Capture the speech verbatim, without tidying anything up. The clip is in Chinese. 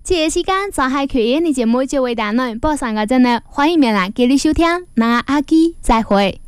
这个时间就系缺演的节目就为大家播上个阵了，欢迎明来继续收听，那阿基再会。